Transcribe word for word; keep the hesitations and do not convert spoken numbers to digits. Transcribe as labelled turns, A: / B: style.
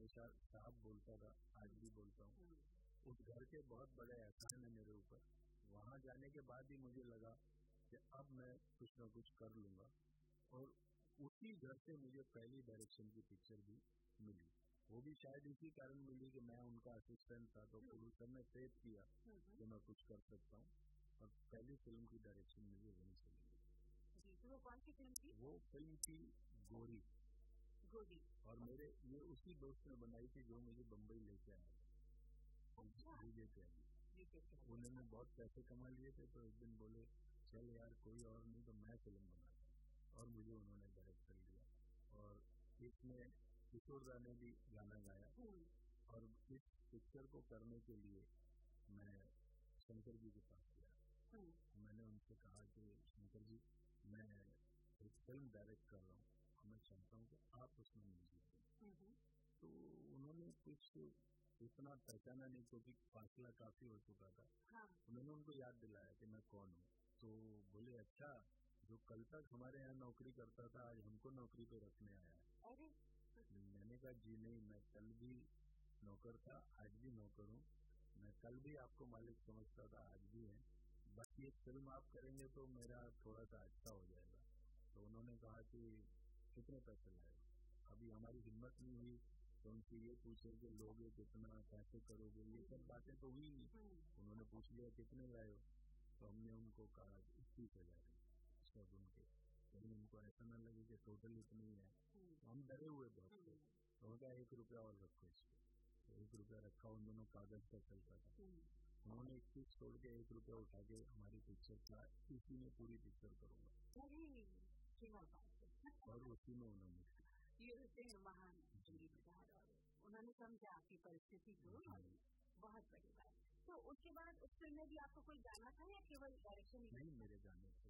A: हमेशा साहब बोलता था, आज भी बोलता हूँ। उस घर के बहुत बड़े एहसान है मेरे ऊपर। वहाँ जाने के बाद ही मुझे लगा कि अब मैं कुछ न कुछ कर लूँगा, और उसी घर से मुझे पहली डायरेक्शन की पिक्चर भी मिली। वो भी शायद इसी कारण मिली कि मैं उनका असिस्टेंट था, तो प्रोड्यूसर ने फेथ किया कि मैं कुछ कर सकता हूँ, और पहली फिल्म की डायरेक्शन मुझे वहीं से मिली।
B: जी, तो वो कौन सी फिल्म थी?
A: वो फिल्म थी गोरी।
B: गोरी।
A: और मेरे ये उसी दोस्त ने बनाई थी जो मुझे बम्बई लेके आया था। विजय त्यागी। उन्होंने बहुत पैसे कमा लिए थे, तो एक दिन बोले चल यार कोई और नहीं तो मैं फिल्म बनाता, और मुझे उन्होंने डायरेक्ट कर दिया। और इसमें किशोर दा ने भी गाना गाया, और इस पिक्चर को करने के लिए मैं शंकर जी के पास गया। मैंने उनसे कहा कि शंकर जी, मैं एक फिल्म डायरेक्ट कर रहा हूँ और मैं चाहता हूँ कि आप उसमें म्यूजिक दें। तो उन्होंने कुछ इतना पहचाना नहीं, क्योंकि फासला काफी हो चुका था। हाँ। उन्होंने उनको याद दिलाया कि मैं कौन हूँ। तो बोले अच्छा, जो कल तक हमारे यहाँ नौकरी करता था आज हमको नौकरी पे रखने आया है। अरे मैंने कहा जी नहीं, मैं कल भी नौकर था, आज भी नौकर हूँ। मैं कल भी आपको मालिक समझता था, आज भी है। बस ये फिल्म आप करेंगे तो मेरा थोड़ा सा अच्छा हो जाएगा। तो उन्होंने कहा कि कितने पैसे लाएगा। अभी हमारी हिम्मत नहीं हुई तो उनसे ये पूछे कि लोगे कितना, कैसे करोगे, ये सब बातें तो हुई नहीं। उन्होंने पूछ लिया कितने लाए हो, तो हमने उनको कहा इक्कीस हजार सब उनके, लेकिन उनको ऐसा न लगे कि टोटल इतनी है। तो हम डरे हुए बहुत थे, तो उनका एक रुपया और रखो इसको। तो एक रुपया रखा, उन दोनों कागज का चलता था। उन्होंने इक्कीस छोड़ के एक रुपया उठा के हमारी पिक्चर का, इसी में पूरी पिक्चर करूँगा, और उसी में उन्होंने
B: ये होते हैं महान संगीतकार, और उन्होंने समझा आपकी परिस्थिति को, बहुत बड़ी बात। तो उसके बाद उस फिल्म में भी आपको कोई गाना था या केवल डायरेक्शन ही?
A: नहीं, मेरे गाने